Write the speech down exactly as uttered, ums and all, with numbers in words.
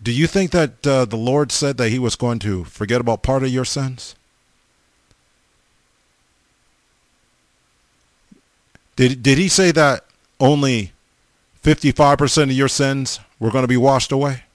Do you think that uh, the Lord said that he was going to forget about part of your sins? Did, did he say that only fifty-five percent of your sins were going to be washed away?